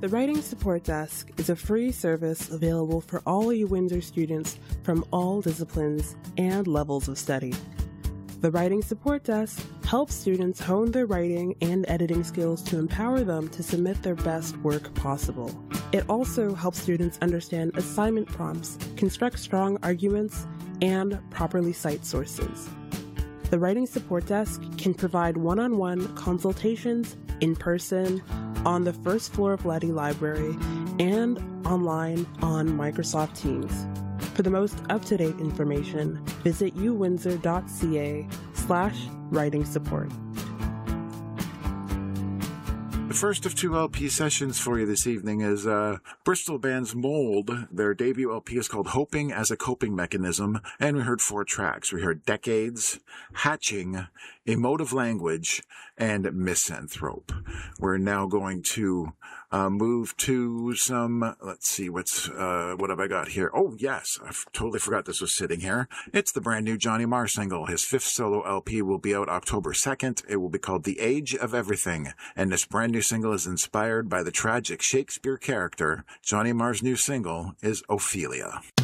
The Writing Support Desk is a free service available for all UWindsor students from all disciplines and levels of study. The Writing Support Desk helps students hone their writing and editing skills to empower them to submit their best work possible. It also helps students understand assignment prompts, construct strong arguments, and properly cite sources. The Writing Support Desk can provide one-on-one consultations in person, on the first floor of Leddy Library, and online on Microsoft Teams. For the most up-to-date information, visit uwindsor.ca/writing support. The first of two LP sessions for you this evening is Bristol band's Mold. Their debut LP is called Hoping as a Coping Mechanism, and we heard 4 tracks. We heard Decades, Hatching, Emotive Language, and Misanthrope. We're now going to move to some, let's see, what have I got here? Oh, yes, I totally forgot this was sitting here. It's the brand new Johnny Marr single. His 5th solo LP will be out October 2nd. It will be called The Age of Everything, and this brand new single is inspired by the tragic Shakespeare character. Johnny Marr's new single is Ophelia.